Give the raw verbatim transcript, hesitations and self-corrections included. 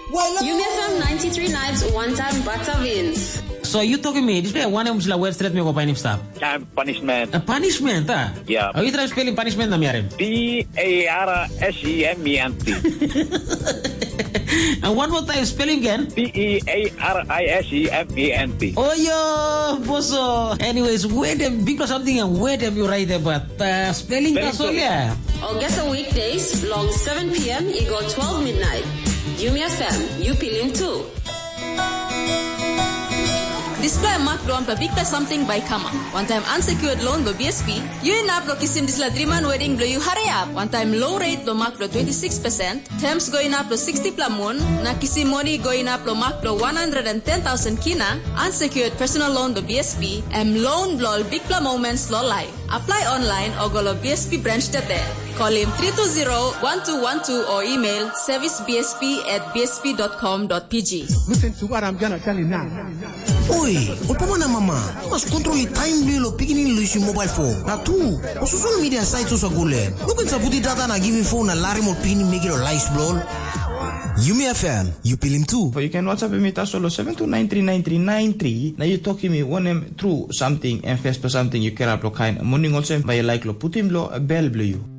Yumi F M ninety-three Lives one time butter wins. So you talking me, this one of the word straight me go painim stop. Yeah, punishment. A punishment, ah? Yeah. How you try spelling punishment na miaren? P A R S E M E N T. And one more time spelling again? P E A R I S E M E N T. Oh yo, bosso. Anyways, where them big or something and where them you write about uh, spelling kasolya. August weekdays, long seven p.m. Ego twelve midnight. Yumi F M, you feeling too. Display mark doon pabigta something by Kama. One time unsecured loan do B S P. You in up lo kisim disla dreaman wedding do you hurry up. One time low rate do mark do twenty-six percent. Terms going up lo sixty plamon. Na kisim money going up lo mark do one hundred ten thousand kina. Unsecured personal loan do B S P. M loan blol big pla moments lo live. Apply online or go lo B S P branch tate. Call him three two zero, one two one two or email servicebsp at b s p dot com dot p g. Listen to what I'm gonna tell you now. Oi, ulpama na mama, mas control time lo piginin lo isi mobile phone. Na tu, o social media sites usa gule. Look at puti data na give phone na lari mo piginin make it a lice blow. Yumi F M, you peel him too. You can WhatsApp me solo seven two nine three nine three nine three. Now you talk to me when I'm through something and first for something you care about kind. Morning also by like lo put him lo bell blue you.